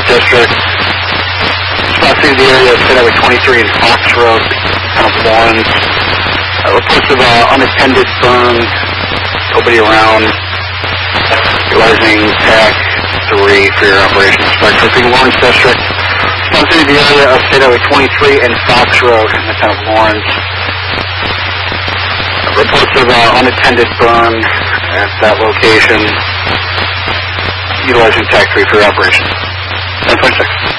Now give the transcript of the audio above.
District. Crossing the area of State Highway 23 and Fox Road, kind of Lawrence. Reports of unattended burn, nobody around. Utilizing TAC 3 for your operations. Crossing Lawrence District. Crossing the area of State Highway 23 and Fox Road in the town of Lawrence. Reports of unattended burn at that location. Utilizing TAC 3 for your operations. 10.6.